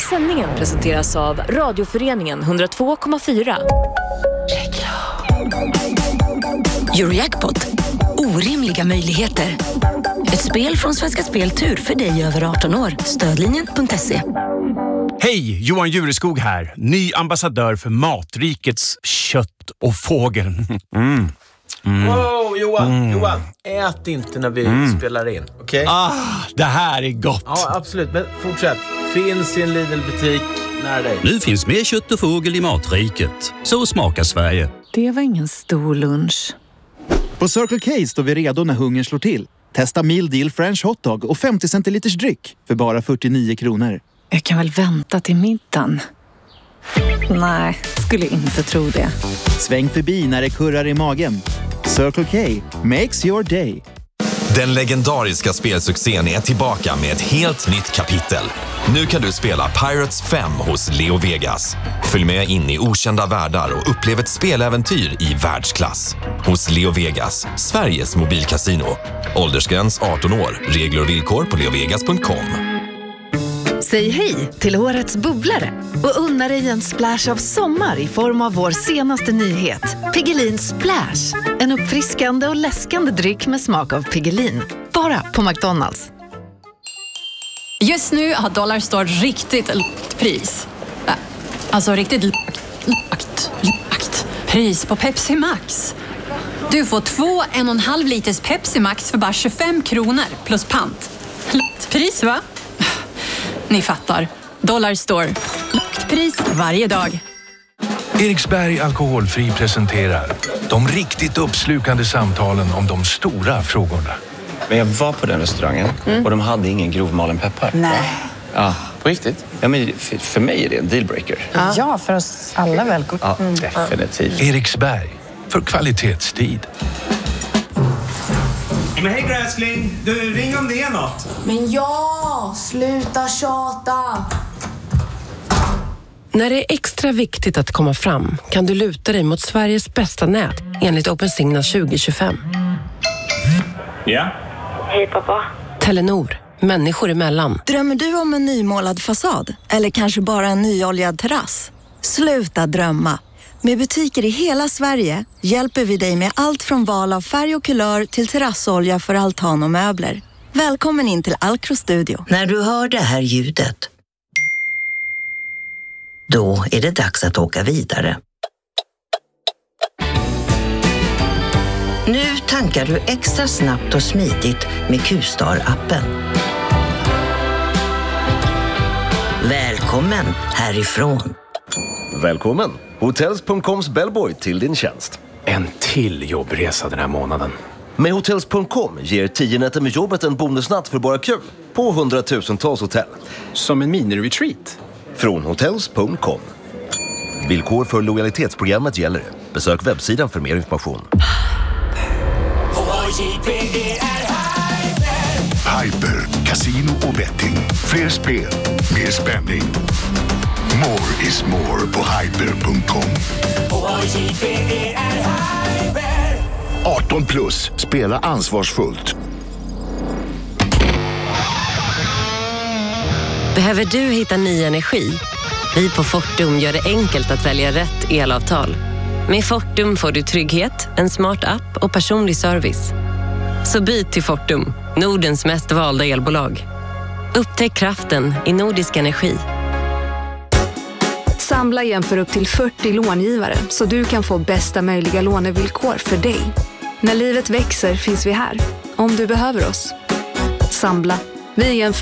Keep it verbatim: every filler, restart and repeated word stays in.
sändningen presenteras av Radioföreningen hundra två komma fyra. Eurojackpot. Orimliga möjligheter. Ett spel från Svenska Speltur för dig över arton år. Stödlinjen punkt se. Hej, Johan Jureskog här. Ny ambassadör för Matrikets kött och fågel. Mm. Mm. Wow, Johan, mm. Johan, ät inte när vi mm. spelar in, okej? Okay? Ah, det här är gott. Ja, absolut, men fortsätt. Finns i en Lidl-butik nära dig. Nu finns mer kött och fågel i Matriket. Så smakar Sverige. Det var ingen stor lunch. På Circle K står vi redo när hungern slår till. Testa Meal Deal French Hotdog och femtio centiliters dryck för bara fyrtionio kronor. Jag kan väl vänta till middagen. Nej, skulle inte tro det. Sväng förbi när det kurrar i magen. Circle K makes your day. Den legendariska spelsuccén är tillbaka med ett helt nytt kapitel. Nu kan du spela Pirates fem hos Leo Vegas. Följ med in i okända världar och upplev ett speläventyr i världsklass. Hos Leo Vegas, Sveriges mobilkasino. Åldersgräns arton år. Regler och villkor på leovegas punkt com. Säg hej till årets bubblare och unna dig en splash av sommar i form av vår senaste nyhet. Piggelin Splash. En uppfriskande och läskande dryck med smak av Piggelin. Bara på McDonald's. Just nu har Dollarstore riktigt lågt pris. Alltså riktigt lågt, lågt pris på Pepsi Max. Du får två en och en halv liters Pepsi Max för bara tjugofem kronor plus pant. Lågt pris, va? Ni fattar. Dollarstore. Lågt pris varje dag. Eriksberg Alkoholfri presenterar de riktigt uppslukande samtalen om de stora frågorna. Men jag var på den restaurangen mm. och de hade ingen grovmalen peppar. Nej. Ja, på riktigt? Ja, men för, för mig är det en dealbreaker. Ja, ja för oss alla väl. Ja, definitivt. Eriksberg, för kvalitetstid. Men hej gräsling, du ring om det är något. Men ja, sluta tjata. När det är extra viktigt att komma fram kan du luta dig mot Sveriges bästa nät enligt OpenSignal tjugo tjugofem. Ja. Hej pappa. Telenor, människor emellan. Drömmer du om en nymålad fasad? Eller kanske bara en nyoljad terrass? Sluta drömma. Med butiker i hela Sverige hjälper vi dig med allt från val av färg och kulör till terrassolja för altan och möbler. Välkommen in till Alcro Studio. När du hör det här ljudet, då är det dags att åka vidare. Nu tankar du extra snabbt och smidigt med Q-Star-appen. Välkommen härifrån. Välkommen! Hotels punkt coms bellboy till din tjänst. En till jobbresa den här månaden. Med Hotels punkt com ger tio nätter med jobbet en bonusnatt för bara kul på hundratusentals hotell. Som en mini-retreat. Från Hotels punkt com. Villkor för lojalitetsprogrammet gäller. Besök webbsidan för mer information. Hyper, casino och betting. Fler spel, mer spänning. More is more på hyper punkt com. arton plus. Spela ansvarsfullt. Behöver du hitta ny energi? Vi på Fortum gör det enkelt att välja rätt elavtal. Med Fortum får du trygghet, en smart app och personlig service. Så byt till Fortum, Nordens mest valda elbolag. Upptäck kraften i Nordisk Energi. Samla jämför upp till fyrtio långivare så du kan få bästa möjliga lånevillkor för dig. När livet växer finns vi här, om du behöver oss. Samla. Vi jämför